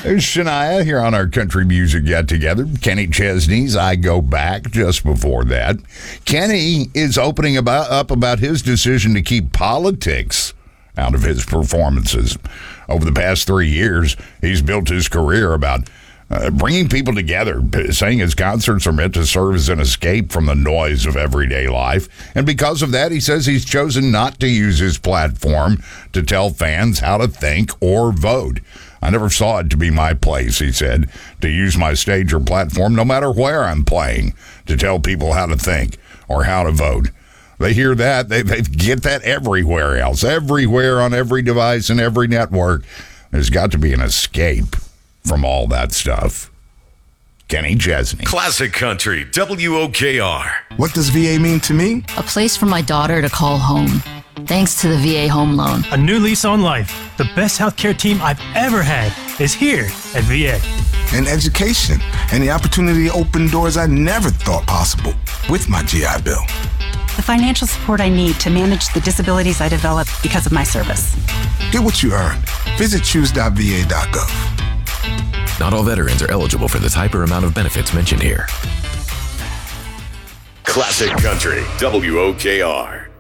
There's Shania here on our country music get together. Kenny Chesney's I Go Back just before that. Kenny is opening up about his decision to keep politics out of his performances. Over the past 3 years, he's built his career about bringing people together, saying his concerts are meant to serve as an escape from the noise of everyday life. And because of that, he says he's chosen not to use his platform to tell fans how to think or vote. I never saw it to be my place, he said, to use my stage or platform, no matter where I'm playing, to tell people how to think or how to vote. They hear that. They get that everywhere else, everywhere on every device and every network. There's got to be an escape from all that stuff. Kenny Chesney. Classic Country, WOKR. What does VA mean to me? A place for my daughter to call home. Thanks to the VA Home Loan. A new lease on life. The best healthcare team I've ever had is here at VA. And education, and the opportunity to open doors I never thought possible with my GI Bill. The financial support I need to manage the disabilities I developed because of my service. Get what you earned. Visit choose.va.gov. Not all veterans are eligible for the type or amount of benefits mentioned here. Classic Country, WOKR.